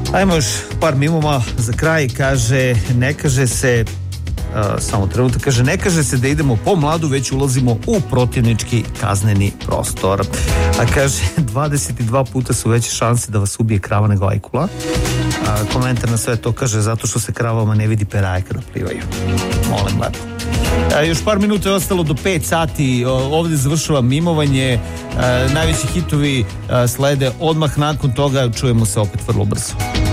Ajmo još par mimova za kraj. Kaže, ne kaže se samo trenutak, kaže, ne kaže se da idemo po mladu, već ulazimo u protivnički kazneni prostor. A kaže, 22 puta su veće šanse da vas ubije krava nego ajkula. Komentar na sve to kaže, zato što se kravama ne vidi peraje kada plivaju. Molim lepo. Još par minuta je ostalo do 5 sati. Ovdje završava mimovanje. Najveći hitovi slede odmah nakon toga. Čujemo se opet vrlo brzo.